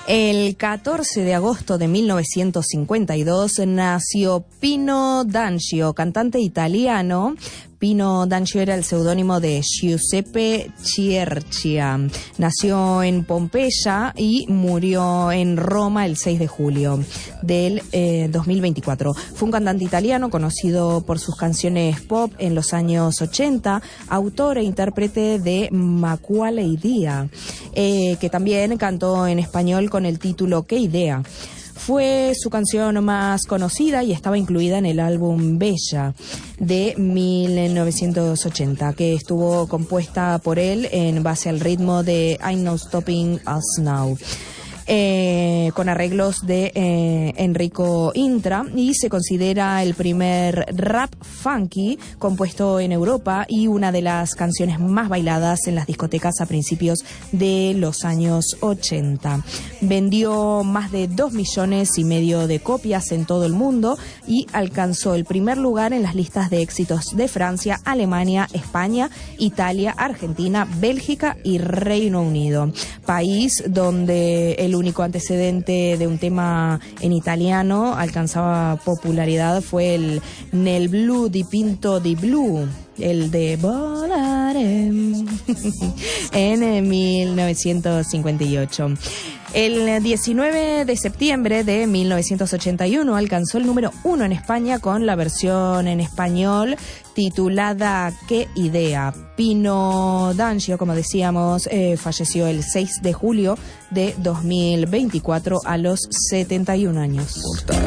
El 14 de agosto de 1952 nació Pino D'Angio, cantante italiano. Pino D'Angio era el seudónimo de Giuseppe Chierchia. Nació en Pompeya y murió en Roma el 6 de julio del 2024. Fue un cantante italiano conocido por sus canciones pop en los años 80, autor e intérprete de Ma quale idea, que también cantó en español con el título ¿Qué idea? Fue su canción más conocida y estaba incluida en el álbum Bella de 1980, que estuvo compuesta por él en base al ritmo de I'm Not Stopping Us Now. Con arreglos de Enrico Intra, y se considera el primer rap funky compuesto en Europa y una de las canciones más bailadas en las discotecas a principios de los años 80. Vendió más de 2,5 millones de copias en todo el mundo y alcanzó el primer lugar en las listas de éxitos de Francia, Alemania, España, Italia, Argentina, Bélgica y Reino Unido, país donde el único antecedente de un tema en italiano alcanzaba popularidad fue el Nel blu dipinto di blu, el de Volare, en 1958. El 19 de septiembre de 1981 alcanzó el número 1 en España con la versión en español titulada ¿Qué idea? Pino D'Angio, como decíamos, falleció el 6 de julio de 2024 a los 71 años.